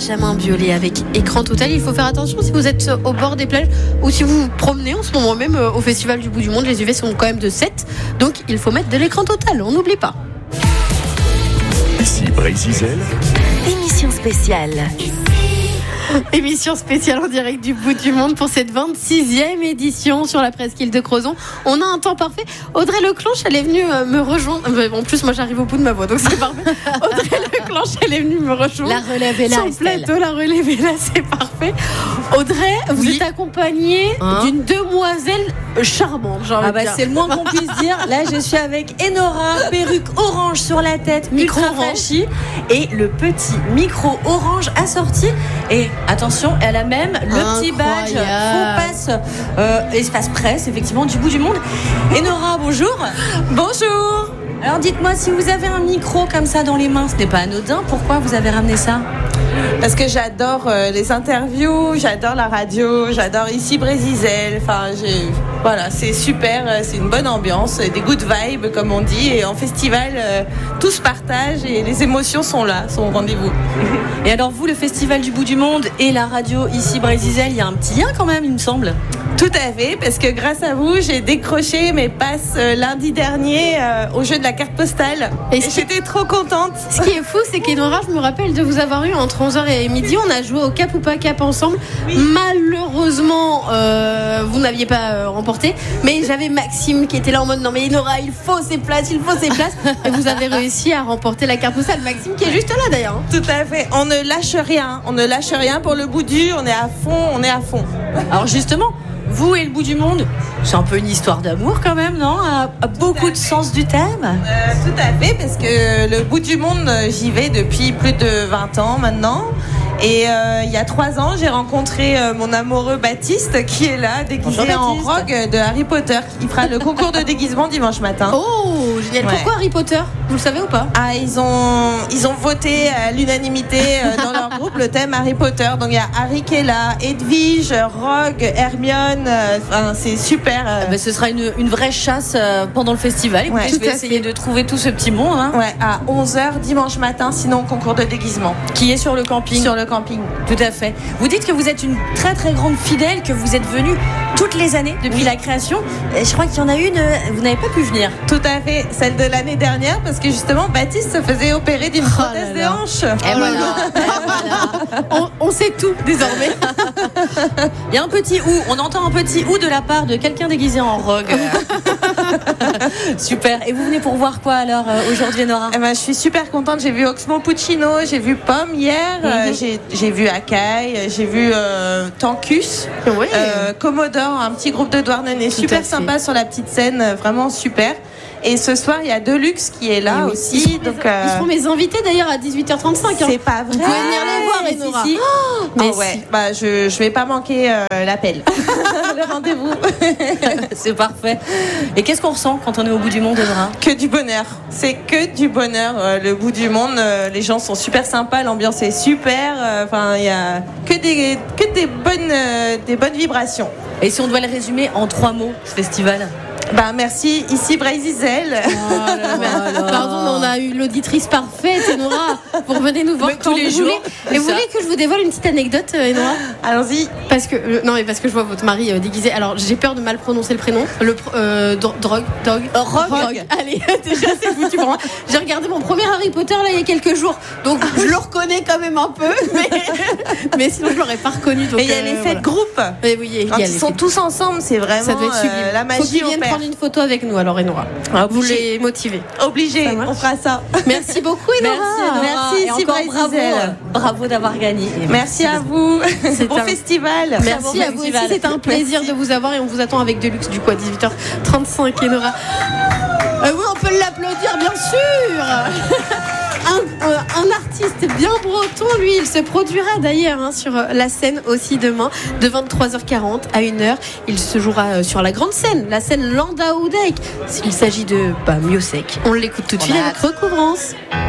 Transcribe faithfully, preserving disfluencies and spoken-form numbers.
Benjamin Biolay avec Écran Total. Il faut faire attention si vous êtes au bord des plages ou si vous vous promenez en ce moment même au Festival du Bout du Monde. Les U V sont quand même de sept, donc il faut mettre de l'écran total, on n'oublie pas. Ici Brésil. Émission spéciale. Émission spéciale en direct du Bout du Monde pour cette vingt-sixième édition sur la presqu'île de Crozon. On a un temps parfait. Audrey Leclanche, elle est venue me rejoindre. En plus, moi, j'arrive au bout de ma voix, donc c'est parfait. Audrey Leclanche, elle est venue me rejoindre. La relève est là, sur le plateau, la relève est là, c'est parfait. Audrey, vous oui. êtes accompagnée hein d'une demoiselle charmante. Ah bah, c'est le moins qu'on puisse dire. Là, je suis avec Enora, perruque orange sur la tête, micro flashy, et le petit micro orange assorti. Et attention, elle a même le Incroyable. petit badge faux passe euh, espace presse, effectivement, du Bout du Monde. Enora, bonjour. Bonjour. Alors dites-moi, si vous avez un micro comme ça dans les mains, ce n'est pas anodin, pourquoi vous avez ramené ça ? Parce que j'adore euh, les interviews, j'adore la radio, j'adore ici Brésil. Enfin, j'ai... voilà, c'est super, c'est une bonne ambiance, des good vibes comme on dit. Et en festival, euh, tout se partage et les émotions sont là, sont au rendez-vous. Et alors vous, le Festival du Bout du Monde et la radio ici Brésil, il y a un petit lien quand même, il me semble. Tout à fait, parce que grâce à vous, j'ai décroché mes passes euh, lundi dernier euh, au jeu de la carte postale. Et, et j'étais trop contente. Ce qui est fou, c'est qu'Enora, je me rappelle de vous avoir eu entre onze heures et midi. On a joué au Cap ou pas Cap ensemble. Oui. Malheureusement, euh, vous n'aviez pas euh, remporté. Mais j'avais Maxime qui était là en mode non, mais Enora, il faut ses places, il faut ses places. Et vous avez réussi à remporter la carte postale. Maxime qui est juste là d'ailleurs. Tout à fait. On ne lâche rien. On ne lâche rien pour le bout du. On est à fond, on est à fond. Alors justement, vous et le Bout du Monde, c'est un peu une histoire d'amour quand même, non ? À, à beaucoup de sens du thème. euh, Tout à fait, parce que le Bout du Monde, j'y vais depuis plus de vingt ans maintenant. Et euh, il y a trois ans, j'ai rencontré euh, mon amoureux Baptiste qui est là, déguisé Bonjour, en Baptiste. Rogue de Harry Potter. Il fera le concours de déguisement dimanche matin. Oh, génial. Ouais. Pourquoi Harry Potter ? Vous le savez ou pas ? Ah, ils ont, ils ont voté à l'unanimité euh, dans leur groupe le thème Harry Potter. Donc il y a Harry qui est là, Edwige, Rogue, Hermione. Enfin, euh, c'est super. Euh... Ah bah, ce sera une, une vraie chasse euh, pendant le festival. Écoutez, ouais, je vais essayer fait. de trouver tout ce petit monde. Hein. Ouais, à onze heures dimanche matin, sinon concours de déguisement. Qui est sur le camping. Sur le camping. Tout à fait. Vous dites que vous êtes une très très grande fidèle, que vous êtes venue toutes les années depuis oui. la création. Et je crois qu'il y en a une, vous n'avez pas pu venir. Tout à fait, celle de l'année dernière, parce que justement Baptiste se faisait opérer d'une oh prothèse de hanche. Et oh voilà, et voilà. On, on sait tout désormais. Il y a un petit ou, on entend un petit ou de la part de quelqu'un déguisé en Rogue. Super. Et vous venez pour voir quoi alors euh, aujourd'hui, Nora ? Eh ben, je suis super contente. J'ai vu Oxmo Puccino, j'ai vu Pomme hier, mm-hmm. euh, j'ai, j'ai vu Akai, j'ai vu euh, Tankus, ouais. euh, Commodore, un petit groupe de Douarnenez, super sympa sur la petite scène, vraiment super. Et ce soir, il y a Deluxe qui est là oui. aussi. Ils donc, mes, euh... ils seront mes invités d'ailleurs à dix-huit heures trente-cinq. C'est hein. pas vrai. Vous pouvez venir les voir, Enora. Si, si. Oh, mais ah ouais. Si. Bah, je je vais pas manquer euh, l'appel. Le rendez-vous. C'est parfait. Et qu'est-ce qu'on ressent quand on est au Bout du Monde, Enora ? Que du bonheur. C'est que du bonheur. Euh, le Bout du Monde, euh, les gens sont super sympas, l'ambiance est super. Enfin, euh, il y a que des que des bonnes euh, des bonnes vibrations. Et si on doit le résumer en trois mots, ce festival ? Bah merci, ici Brésil. Oh là là là. Pardon, mais on a eu l'auditrice parfaite, Enora. Vous revenez nous voir mais quand tous les vous jours. Voulez. Et vous voulez que je vous dévoile une petite anecdote, Enora ? Allons-y. Parce que euh, non, mais parce que je vois votre mari euh, déguisé. Alors j'ai peur de mal prononcer le prénom. Le euh, drogue, dog, euh, Rogue. Rogue. Allez, déjà c'est foutu pour moi. J'ai regardé mon premier Harry Potter là il y a quelques jours, donc je le reconnais quand même un peu, mais mais sinon je l'aurais pas reconnu. Donc, et il y a euh, les fêtes voilà. groupe. Et oui, quand ils sont tous ensemble, c'est vraiment. Ça doit être sublime. Euh, la magie. Faut qu'ils viennent prendre une photo avec nous alors, Enora. Ah, vous les motivez. Obligé, on fera ça. Merci beaucoup, Enora. Merci, Merci, Enora. Merci, bravo, bravo d'avoir gagné. Et merci, merci à vous. Bon un... festival. Merci à vous aussi, c'est un plaisir merci. de vous avoir et on vous attend avec Deluxe du coup à dix-huit heures trente-cinq, Enora. Euh, oui, on peut l'applaudir, bien sûr. Un, euh, un artiste bien breton, lui, il se produira d'ailleurs hein, sur la scène aussi demain de vingt-trois heures quarante à une heure. Il se jouera euh, sur la grande scène, la scène Landau Dijk. Il s'agit de bah, Miosek. On l'écoute tout de suite avec Recouvrance.